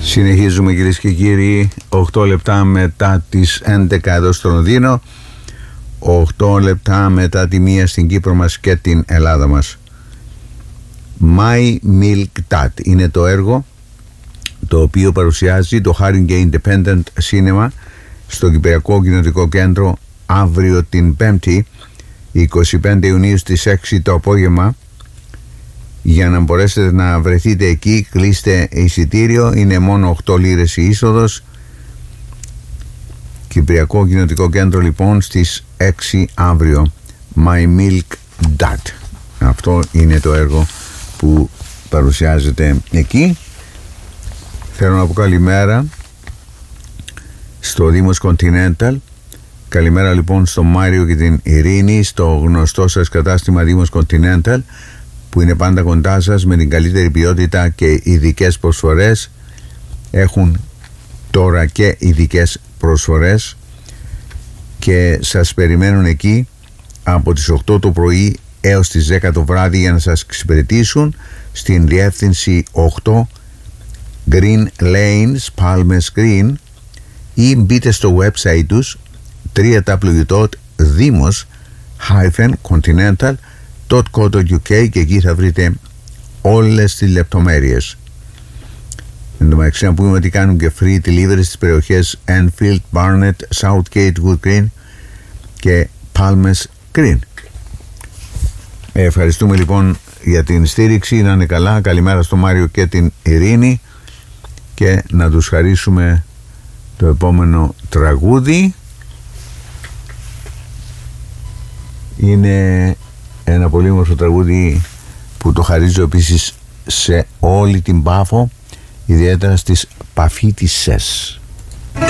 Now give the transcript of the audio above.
Συνεχίζουμε κυρίες και κύριοι, 8 λεπτά μετά τις 11 εδώ στο Λονδίνο, 8 λεπτά μετά τη 1 στην Κύπρο μας και την Ελλάδα μας. My Milk Tat είναι το έργο το οποίο παρουσιάζει το Haringey Independent Cinema στο Κυπριακό Κοινοτικό Κέντρο αύριο την 5η 25 Ιουνίου στις 6 το απόγευμα. Για να μπορέσετε να βρεθείτε εκεί, κλείστε εισιτήριο, είναι μόνο 8 λίρες η είσοδος. Κυπριακό Κοινοτικό Κέντρο λοιπόν στις 6 αύριο. My Milk Tat, αυτό είναι το έργο που παρουσιάζεται εκεί. Θέλω να πω καλημέρα στο Δήμος Continental. Καλημέρα λοιπόν στο Μάριο και την Ειρήνη, στο γνωστό σας κατάστημα Δήμος Continental, που είναι πάντα κοντά σας με την καλύτερη ποιότητα και ειδικές προσφορές. Έχουν τώρα και ειδικές προσφορές και σας περιμένουν εκεί από τις 8 το πρωί έως τις 10 το βράδυ για να σας εξυπηρετήσουν στην διεύθυνση 8 Green Lanes, Palmers Green, ή μπείτε στο website τους www.dimos-continental.co.uk και εκεί θα βρείτε όλες τις λεπτομέρειες. Εν τω μεταξύ να πούμε ότι κάνουν και free delivery στις περιοχές Enfield, Barnet, Southgate, Wood Green και Palmers Green. Ευχαριστούμε λοιπόν για την στήριξη. Να είναι καλά. Καλημέρα στο Μάριο και την Ειρήνη και να τους χαρίσουμε το επόμενο τραγούδι. Είναι ένα πολύ όμορφο τραγούδι που το χαρίζω επίσης σε όλη την Πάφο, ιδιαίτερα στις Παφίτισσες.